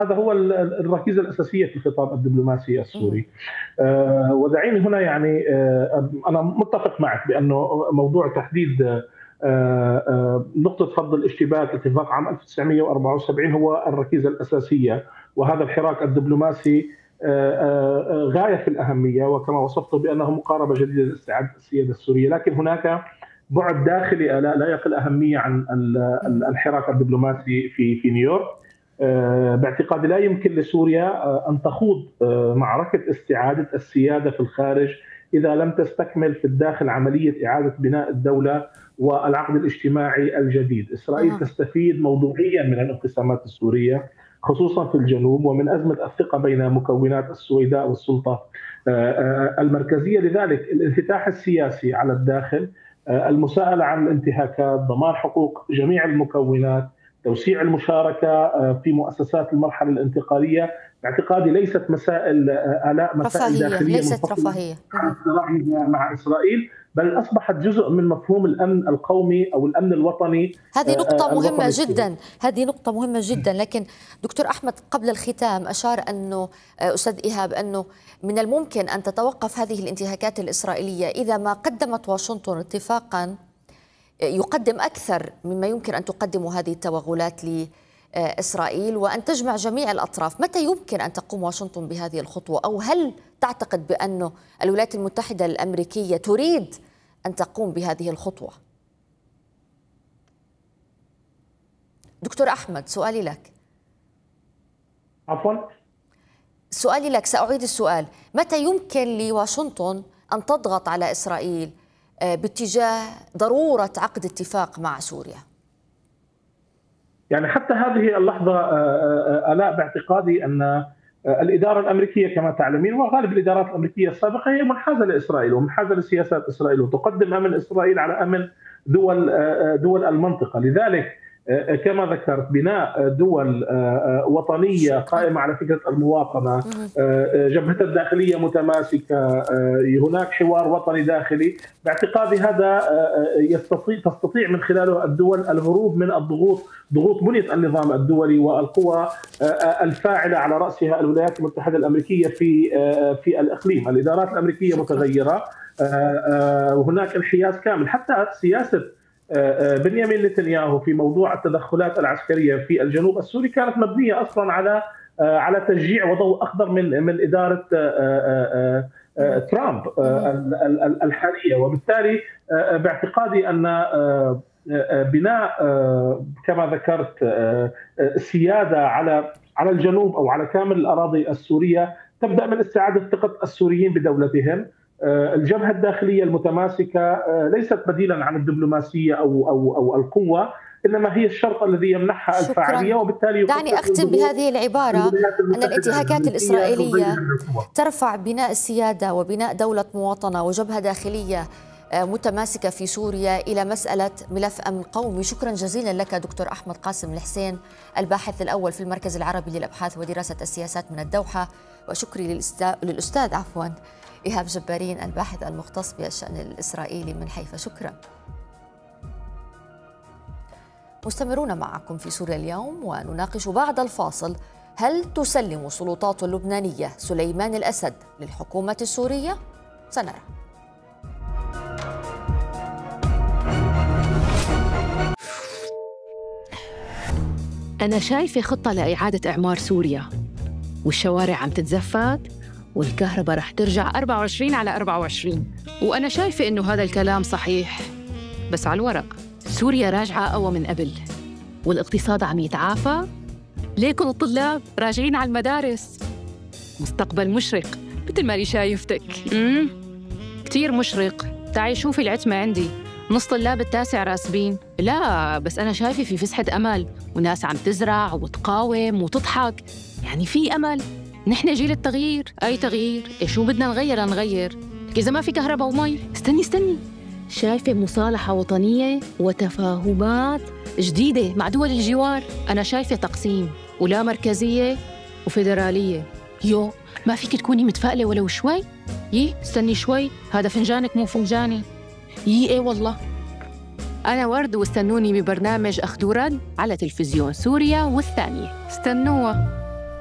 هذا هو الركيزة الأساسية في الخطاب الدبلوماسي السوري. ودعيني هنا يعني أنا متفق معك بأنه موضوع تحديد نقطة فض الاشتباك اتفاق عام 1974 هو الركيزة الأساسية، وهذا الحراك الدبلوماسي غاية في الأهمية، وكما وصفته بأنه مقاربة جديدة لاستعادة السيادة السورية. لكن هناك بعد داخلي لا يقل أهمية عن الحراك الدبلوماسي في نيويورك. باعتقادي لا يمكن لسوريا أن تخوض معركة استعادة السيادة في الخارج إذا لم تستكمل في الداخل عملية إعادة بناء الدولة والعقد الاجتماعي الجديد. إسرائيل تستفيد موضوعيا من الانقسامات السورية خصوصا في الجنوب، ومن أزمة الثقة بين مكونات السويداء والسلطة المركزية. لذلك الانفتاح السياسي على الداخل، المساءلة عن الانتهاكات، ضمان حقوق جميع المكونات، توسيع المشاركة في مؤسسات المرحلة الانتقالية، باعتقادي ليست مسائل آلاء، مسائل داخلية ليست رفاهية مع إسرائيل، بل أصبحت جزء من مفهوم الأمن القومي أو الأمن الوطني. هذه نقطة مهمة جدا، هذه نقطة مهمة جدا. لكن دكتور أحمد قبل الختام أشار أنه أستاذ إيهاب أنه من الممكن أن تتوقف هذه الانتهاكات الإسرائيلية إذا ما قدمت واشنطن اتفاقا يقدم أكثر مما يمكن أن تقدم هذه التوغلات لإسرائيل، وأن تجمع جميع الأطراف. متى يمكن أن تقوم واشنطن بهذه الخطوة؟ أو هل تعتقد بأن الولايات المتحدة الأمريكية تريد أن تقوم بهذه الخطوة؟ دكتور أحمد سؤالي لك. عفوا؟ سؤالي لك، سأعيد السؤال. متى يمكن لواشنطن أن تضغط على إسرائيل باتجاه ضرورة عقد اتفاق مع سوريا؟ يعني حتى هذه اللحظة آلاء باعتقادي أن الإدارة الأمريكية كما تعلمين، وغالب الإدارات الأمريكية السابقة، هي منحازة لإسرائيل ومنحازة لسياسات إسرائيل، وتقدم أمن إسرائيل على أمن دول المنطقة. لذلك كما ذكرت بناء دول وطنية قائمة على فكرة المواطنة، جبهة الداخلية متماسكة، هناك حوار وطني داخلي، باعتقادي هذا تستطيع من خلاله الدول الهروب من ضغوط بنية النظام الدولي والقوى الفاعلة على رأسها الولايات المتحدة الأمريكية في الإقليم. الإدارات الأمريكية متغيرة، وهناك انحياز كامل. حتى سياسة بنيامين نتنياهو في موضوع التدخلات العسكرية في الجنوب السوري كانت مبنية أصلا على تشجيع وضوء أخضر من إدارة ترامب الحالية. وبالتالي باعتقادي أن بناء كما ذكرت سيادة على الجنوب أو على كامل الأراضي السورية تبدأ من استعادة ثقة السوريين بدولتهم. الجبهة الداخلية المتماسكة ليست بديلا عن الدبلوماسية أو القوة، إنما هي الشرط الذي يمنحها الفاعلية. وبالتالي دعني أختم بهذه العبارة أن الانتهاكات الإسرائيلية ترفع بناء السيادة وبناء دولة مواطنة وجبهة داخلية متماسكة في سوريا إلى مسألة ملف أمن قومي. شكرا جزيلا لك دكتور أحمد قاسم الحسين، الباحث الأول في المركز العربي للأبحاث ودراسة السياسات من الدوحة، وشكري للأستاذ إيهاب جبارين، الباحث المختص بالشأن الإسرائيلي من حيفا. شكرا. مستمرون معكم في سوريا اليوم، ونناقش بعد الفاصل: هل تسلم السلطات اللبنانية سليمان الأسد للحكومة السورية؟ سنرى. أنا شايفة خطة لإعادة إعمار سوريا، والشوارع عم تتزفت، والكهرباء رح ترجع 24 على 24. وأنا شايفة إنه هذا الكلام صحيح، بس على الورق. سوريا راجعة أقوى من قبل، والاقتصاد عم يتعافى. ليكن الطلاب راجعين على المدارس. مستقبل مشرق مثل ما شايفتك. كتير مشرق. تعي شوفي العتمة عندي، نص طلاب التاسع راسبين. لا بس أنا شايفة في فسحة أمل، وناس عم تزرع وتقاوم وتضحك. يعني في أمل. نحن جيل التغيير. أي تغيير؟ شو بدنا نغير؟ إذا ما في كهرباء ومي. استني، شايفة مصالحة وطنية وتفاهمات جديدة مع دول الجوار. أنا شايفة تقسيم ولا مركزية وفيدرالية. ما فيك تكوني متفائلة ولو شوي؟ استني شوي، هذا فنجانك مو فنجاني. إيه والله. أنا ورد، واستنوني ببرنامج أخذ ورد على تلفزيون سوريا والثانية. استنوها.